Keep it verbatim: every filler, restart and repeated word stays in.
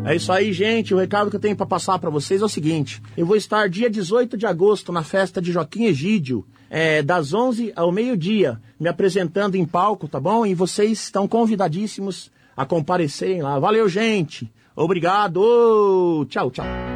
É isso aí, gente. O recado que eu tenho pra passar pra vocês é o seguinte. Eu vou estar dia dezoito de agosto na festa de Joaquim Egídio, é, das onze ao meio-dia, me apresentando em palco, tá bom? E vocês estão convidadíssimos a comparecerem lá. Valeu, gente. Obrigado. Tchau, tchau.